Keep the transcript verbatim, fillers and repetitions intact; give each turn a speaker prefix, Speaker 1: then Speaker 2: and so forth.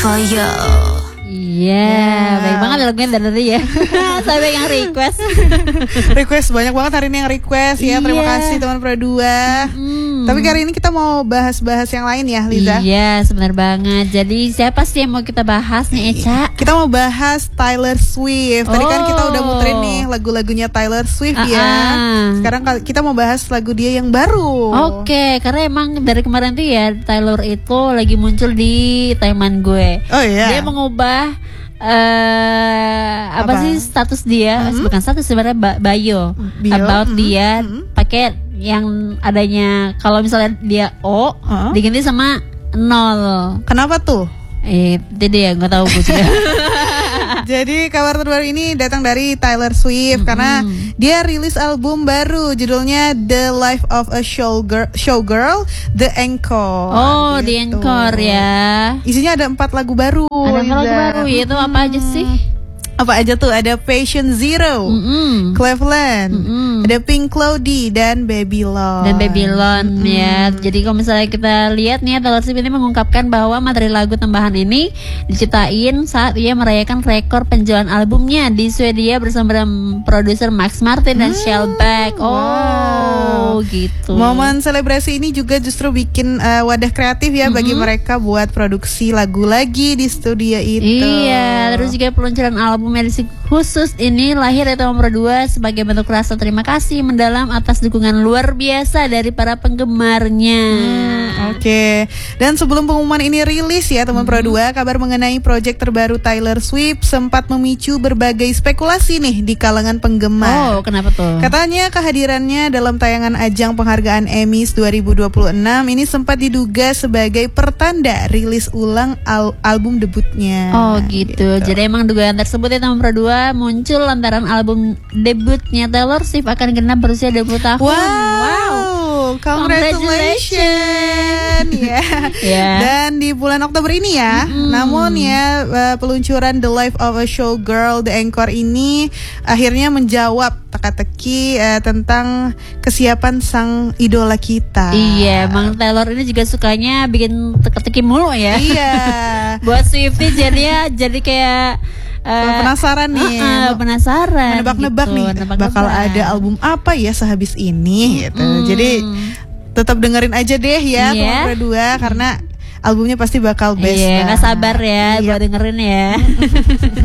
Speaker 1: for you.
Speaker 2: Iya, yeah, baik banget lagunya dari tadi ya. Sampai yang request.
Speaker 3: Request banyak banget hari ini yang request ya. Terima
Speaker 2: Iya.
Speaker 3: kasih teman Produa.
Speaker 2: Hmm.
Speaker 3: Tapi kali ini kita mau bahas-bahas yang lain ya, Liza.
Speaker 2: Iya, sebenar banget. Jadi siapa sih yang mau kita bahas nih, Eca?
Speaker 3: Kita mau bahas Taylor Swift. Tadi kan kita udah muterin nih lagu-lagunya Taylor Swift
Speaker 2: Ah,
Speaker 3: ya.
Speaker 2: ah.
Speaker 3: Sekarang kal- kita mau bahas lagu dia yang baru.
Speaker 2: Oke, karena emang dari kemarin tuh ya Taylor itu lagi muncul di timeline gue.
Speaker 3: Oh iya.
Speaker 2: Dia mengubah eh apa,
Speaker 3: Apa?
Speaker 2: sih status dia?
Speaker 3: Mhm.
Speaker 2: Bukan status sebenarnya ba- bio,
Speaker 3: Bio,
Speaker 2: about
Speaker 3: mhm,
Speaker 2: dia
Speaker 3: mhm.
Speaker 2: pakai yang adanya kalau misalnya dia O
Speaker 3: Heeh.
Speaker 2: diganti sama nol.
Speaker 3: Kenapa tuh?
Speaker 2: Eh, itu dia nggak tahu gue juga.
Speaker 3: Jadi kabar terbaru ini datang dari Taylor Swift karena dia rilis album baru judulnya The Life of a Showgirl, Showgirl The Encore.
Speaker 2: Oh, di
Speaker 3: gitu.
Speaker 2: Encore ya.
Speaker 3: Isinya ada empat lagu baru.
Speaker 2: Ada apa lagu
Speaker 3: Liza.
Speaker 2: baru yaitu apa aja sih?
Speaker 3: Apa aja tuh? Ada Patient Zero,
Speaker 2: Mm-mm.
Speaker 3: Cleveland,
Speaker 2: Mm-mm.
Speaker 3: ada Pink Cloudy dan Babylon.
Speaker 2: Dan Babylon ya. Jadi kalau misalnya kita lihat nih Taylor Swift ini mengungkapkan bahwa materi lagu tambahan ini diciptain saat ia merayakan rekor penjualan albumnya di Swedia bersama dengan produser Max Martin dan Shellback. Oh,
Speaker 3: wow.
Speaker 2: gitu.
Speaker 3: Momen selebrasi ini juga justru bikin uh, wadah kreatif ya bagi mereka buat produksi lagu lagi di studio itu.
Speaker 2: Iya, terus juga peluncuran album edisi khusus ini lahir dari Taylor dua sebagai bentuk rasa terima kasih mendalam atas dukungan luar biasa dari para penggemarnya.
Speaker 3: Hmm, Oke, dan sebelum pengumuman ini rilis ya teman Pro dua, kabar mengenai proyek terbaru Taylor Swift sempat memicu berbagai spekulasi nih di kalangan penggemar.
Speaker 2: Oh, kenapa tuh?
Speaker 3: Katanya kehadirannya dalam tayangan ajang penghargaan Emmys dua ribu dua puluh enam ini sempat diduga sebagai pertanda rilis ulang al- album debutnya.
Speaker 2: Oh gitu. Jadi emang dugaan tersebut ya teman Pro dua muncul lantaran album debutnya Taylor Swift akan genap berusia dua puluh tahun.
Speaker 3: Wow, congratulations ya.
Speaker 2: Ya.
Speaker 3: Dan di bulan Oktober ini ya. Namun ya uh, peluncuran The Life of a Showgirl The Encore ini akhirnya menjawab teka-teki uh, tentang kesiapan sang idola kita.
Speaker 2: Iya, emang Taylor ini juga sukanya bikin teka-teki mulu ya.
Speaker 3: Iya.
Speaker 2: Buat Swiftie jadinya jadi kayak uh,
Speaker 3: Penasaran nih.
Speaker 2: uh, uh, penasaran.
Speaker 3: Menebak-nebak
Speaker 2: gitu,
Speaker 3: nih
Speaker 2: nebak-nebak.
Speaker 3: bakal ada album apa ya sehabis ini gitu. Jadi tetap dengerin aja deh ya
Speaker 2: Iya.
Speaker 3: teman Pro dua karena albumnya pasti bakal best.
Speaker 2: Iya,
Speaker 3: banget.
Speaker 2: nggak sabar ya
Speaker 3: Iya.
Speaker 2: buat dengerin ya.